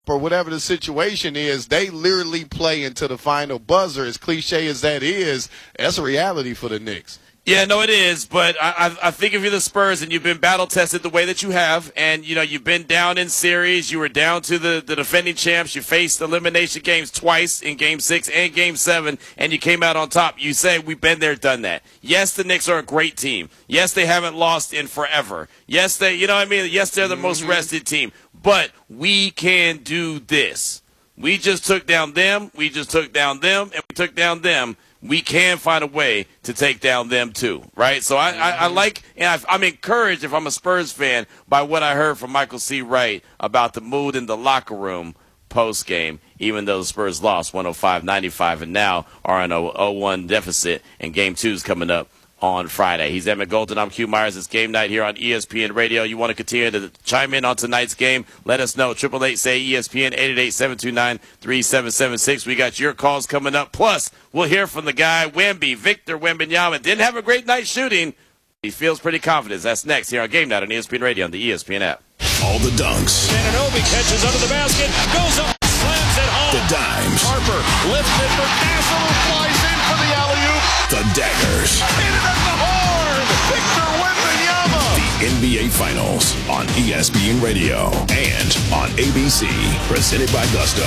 or whatever the situation is, they literally play into the final buzzer. As cliche as that is, that's a reality for the Knicks. Yeah, no, it is. But I think if you're the Spurs and you've been battle-tested the way that you have, and, you've been down in series, you were down to the defending champs, you faced elimination games twice in Game 6 and Game 7, and you came out on top. You say, we've been there, done that. Yes, the Knicks are a great team. Yes, they haven't lost in forever. Yes, Yes, they're the most rested team. But we can do this. We just took down them, we took down them. We can find a way to take down them too, right? So I like, and I'm encouraged, if I'm a Spurs fan, by what I heard from Michael C. Wright about the mood in the locker room post-game, even though the Spurs lost 105-95 and now are in a 0-1 deficit, and Game 2 is coming up on Friday. He's Emmett Golden. I'm Q Myers. It's game night here on ESPN Radio. You want to continue to chime in on tonight's game? Let us know. 888-SAY-ESPN, 888-729-3776. We got your calls coming up. Plus, we'll hear from the guy, Victor Wembanyama. Didn't have a great night shooting. He feels pretty confident. That's next here on Game Night on ESPN Radio on the ESPN app. All the dunks. Anunoby catches under the basket, goes up, slams it home. The dimes. Harper lifts it for Castle, who flies in for the alley-oop. The daggers. Hit it at the horn. Victor Wembanyama. The NBA Finals on ESPN Radio and on ABC. Presented by Gusto.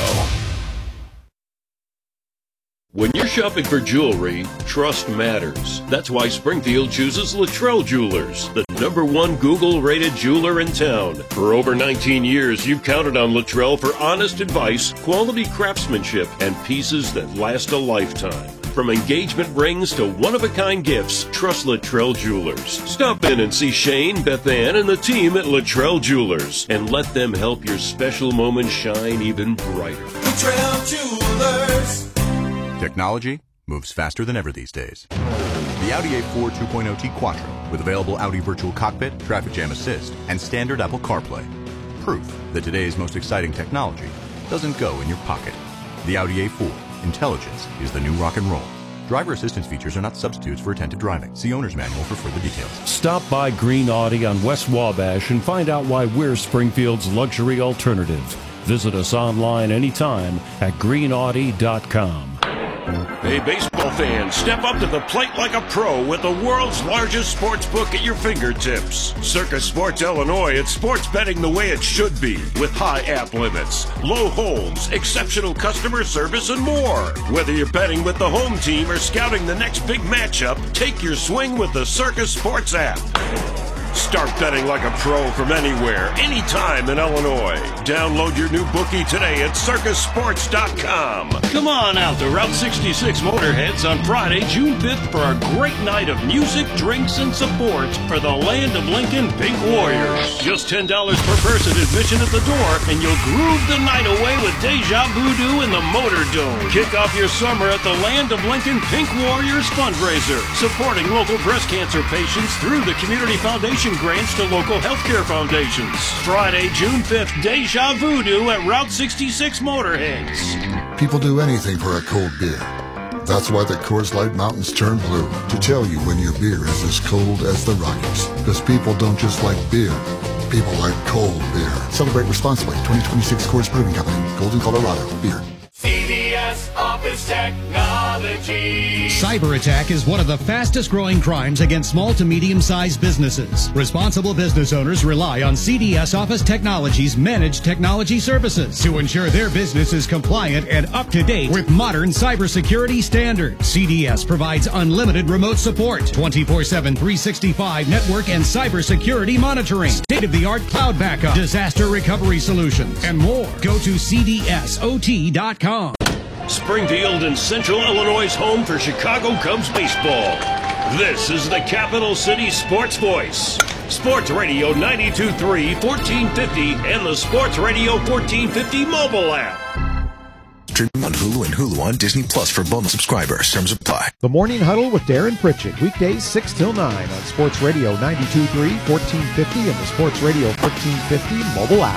When you're shopping for jewelry, trust matters. That's why Springfield chooses Luttrell Jewelers, the #1 Google-rated jeweler in town. For over 19 years, you've counted on Luttrell for honest advice, quality craftsmanship, and pieces that last a lifetime. From engagement rings to one-of-a-kind gifts, trust Luttrell Jewelers. Stop in and see Shane, Beth Ann, and the team at Luttrell Jewelers, and let them help your special moment shine even brighter. Luttrell Jewelers. Technology moves faster than ever these days. The Audi A4 2.0T Quattro with available Audi Virtual Cockpit, Traffic Jam Assist, and standard Apple CarPlay. Proof that today's most exciting technology doesn't go in your pocket. The Audi A4. Intelligence is the new rock and roll. Driver assistance features are not substitutes for attentive driving. See owner's manual for further details. Stop by Green Audi on West Wabash and find out why we're Springfield's luxury alternative. Visit us online anytime at greenaudi.com. Hey, baseball fans, step up to the plate like a pro with the world's largest sports book at your fingertips. Circus Sports Illinois, it's sports betting the way it should be, with high app limits, low holds, exceptional customer service, and more. Whether you're betting with the home team or scouting the next big matchup, take your swing with the Circus Sports app. Start betting like a pro from anywhere, anytime in Illinois. Download your new bookie today at circusports.com. Come on out to Route 66 Motorheads on Friday, June 5th for a great night of music, drinks, and support for the Land of Lincoln Pink Warriors. Just $10 per person admission at the door, and you'll groove the night away with Deja Voodoo in the Motor Dome. Kick off your summer at the Land of Lincoln Pink Warriors fundraiser, supporting local breast cancer patients through the Community Foundation grants to local healthcare foundations. Friday, June 5th, Deja Voodoo at Route 66 Motorheads. People do anything for a cold beer. That's why the Coors Light Mountains turn blue, to tell you when your beer is as cold as the Rockies. Because people don't just like beer, people like cold beer. Celebrate responsibly. 2026 Coors Brewing Company, Golden, Colorado. Beer. CDS Office Technology. Cyber attack is one of the fastest growing crimes against small to medium-sized businesses. Responsible business owners rely on CDS Office Technology's managed technology services to ensure their business is compliant and up to date with modern cybersecurity standards. CDS provides unlimited remote support, 24/7, 365 network and cybersecurity monitoring, state-of-the-art cloud backup, disaster recovery solutions, and more. Go to cdsot.com. Springfield and Central Illinois' home for Chicago Cubs baseball. This is the Capital City Sports Voice. Sports Radio 92.3, 1450, and the Sports Radio 1450 mobile app. Stream on Hulu and Hulu on Disney Plus for bundle subscribers. Terms apply. The Morning Huddle with Darren Pritchett. Weekdays 6 till 9 on Sports Radio 92.3, 1450, and the Sports Radio 1450 mobile app.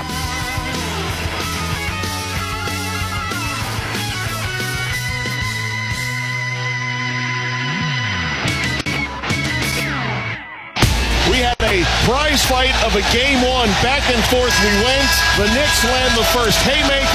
We have a prize fight of a game one. Back and forth we went. The Knicks land the first haymaker.